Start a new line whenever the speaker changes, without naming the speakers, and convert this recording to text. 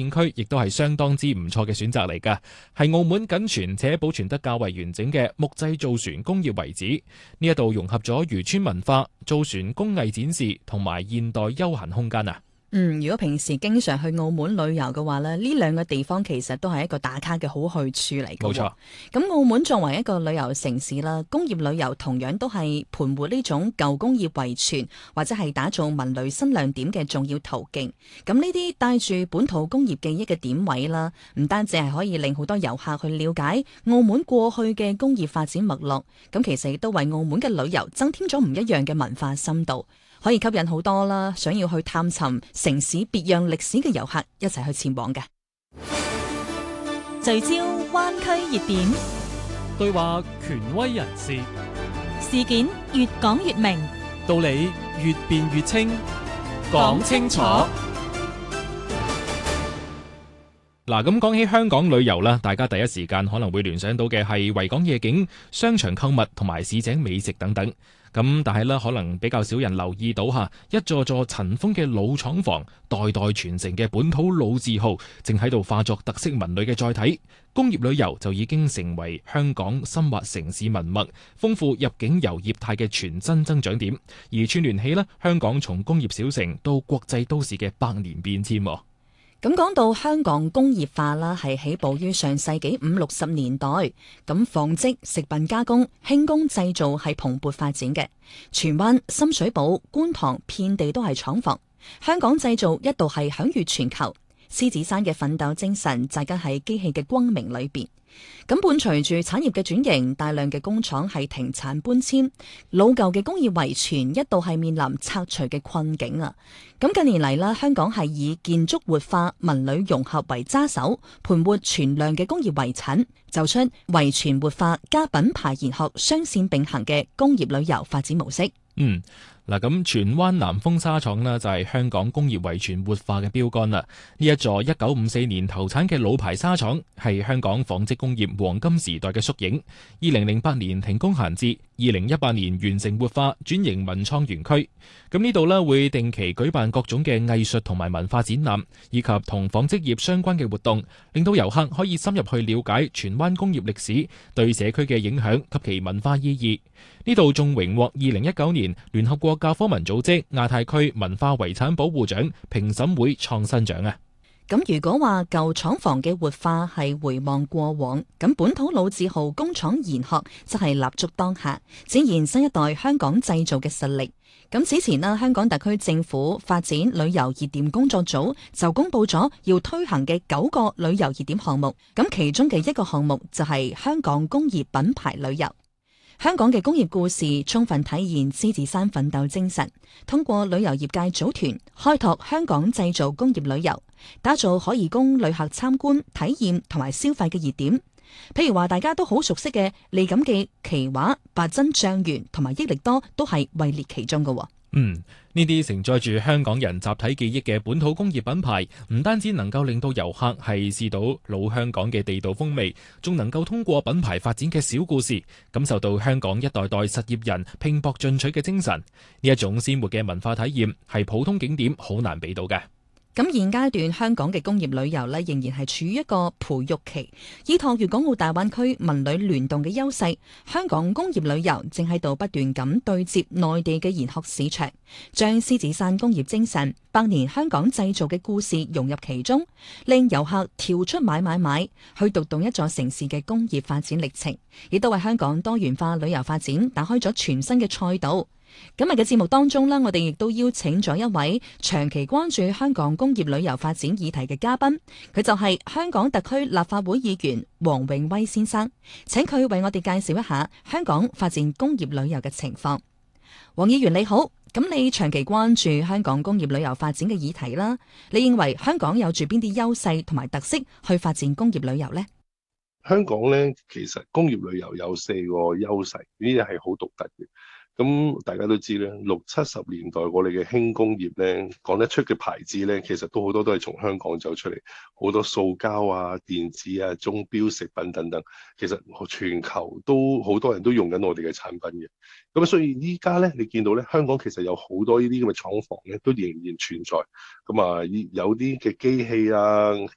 景區亦都係相當之唔錯嘅選擇嚟㗎，係澳門僅存且保存得較為完整嘅木製造船工業遺址。呢一度融合咗漁村文化、造船工藝展示同埋現代休閒空間啊！
如果平時經常去澳門旅遊嘅話咧，呢兩個地方其實都係一個打卡嘅好去處嚟嘅。
冇錯。
咁澳門作為一個旅遊城市啦，工業旅遊同樣都係盤活呢種舊工業遺存或者係打造文旅新亮點嘅重要途徑。咁呢啲帶住本土工業記憶嘅點位啦，唔單止係可以令好多遊客去了解澳門過去嘅工業發展脈絡，咁其實亦都為澳門嘅旅遊增添咗唔一樣嘅文化深度。可以吸引好多啦，想要去探尋城市別樣歷史嘅遊客一齊去前往嘅。
聚焦灣區熱點，
對話權威人士，
事件越講越明，
道理越辯越清，講清楚。
嗱，咁講起香港旅遊啦，大家第一時間可能會聯想到嘅係維港夜景、商場購物同埋市井美食等等。咁但係咧，可能比較少人留意到一座座塵封嘅老廠房，代代傳承嘅本土老字號，正喺度化作特色文旅嘅載體。工業旅遊就已經成為香港深挖城市文脈、豐富入境遊業態嘅全新增長點，而串聯起香港從工業小城到國際都市嘅百年變遷。
咁講到香港工業化啦，係起步於上世紀50-60年代，咁紡織、食品加工、輕工製造係蓬勃發展嘅。荃灣、深水埗、觀塘遍地都係廠房，香港製造一度係享譽全球。獅子山嘅奮鬥精神扎根喺機器嘅光明裏邊。咁伴隨住產業嘅轉型，大量嘅工廠係停產搬遷，老舊嘅工業遺存一度係面臨拆除嘅困境啊！咁近年嚟啦，香港係以建築活化、文旅融合為揸手，盤活存量嘅工業遺產，走出遺存活化加品牌研學雙線並行嘅工業旅遊發展模式。
咁荃灣南豐紗廠呢，就係香港工業遺存活化嘅標杆啦。呢一座1954年投產嘅老牌紗廠係香港紡織工業黃金時代嘅縮影。2008年停工閒置，2018年完成活化轉型文創園區。咁呢度呢，會定期舉辦各種嘅藝術同埋文化展覽，以及同紡織業相關嘅活動，令到遊客可以深入去了解荃灣工業歷史對社區嘅影響及其文化意義。呢度仲榮獲2019年聯合國教科文組織亞太區文化遺產保護獎評審會創新獎啊！
咁如果話舊廠房嘅活化係回望過往，咁本土老字號工廠研學則係立足當下，展現新一代香港製造嘅實力。咁此前呢，香港特區政府發展旅遊熱點工作組就公布咗要推行嘅9個旅遊熱點項目，咁其中嘅一個項目就係香港工業品牌旅遊。香港嘅工業故事充分體現獅子山奮鬥精神，通過旅遊業界組團開拓香港製造工業旅遊，打造可以供旅客參觀、體驗同埋消費嘅熱點。譬如話大家都好熟悉嘅利錦記、奇華、八珍醬園同埋益力多都係位列其中嘅。
呢啲承載住香港人集體記憶嘅本土工業品牌，唔單止能夠令到遊客係試到老香港嘅地道風味，仲能夠通過品牌發展嘅小故事，感受到香港一代代實業人拼搏進取嘅精神。呢一種鮮活嘅文化體驗，係普通景點好難俾到嘅。
咁現階段香港嘅工業旅遊呢，仍然係處於一個培育期，依託粵港澳大灣區文旅聯動嘅優勢，香港工業旅遊正喺度不斷咁對接內地嘅研學市場，將獅子山工業精神、百年香港製造嘅故事融入其中，令遊客跳出買，去讀懂一座城市嘅工業發展歷程，亦都為香港多元化旅遊發展打開咗全新嘅賽道。今日嘅節目當中呢，我哋亦都邀請咗一位長期關注香港工業旅遊發展議題嘅嘉賓，佢就係香港特區立法會議員黃永威先生，請佢為我哋介紹一下香港發展工業旅遊嘅情況。黃議員你好，咁你長期關注香港工業旅遊發展嘅議題啦，你認為香港有住邊啲優勢同埋特色去發展工業旅遊呢？
香港呢，其實工業旅遊有4個優勢，呢啲係好獨特嘅。咁大家都知咧，60-70年代我哋嘅輕工業咧，講得出嘅牌子咧，其實都好多都係從香港走出嚟，好多塑膠啊、電子啊、鐘錶、食品等等，其實全球都好多人都用緊我哋嘅產品嘅。咁所以依家咧，你見到咧，香港其實有好多呢啲咁嘅廠房咧，都仍然存在。咁啊，有啲嘅機器啊、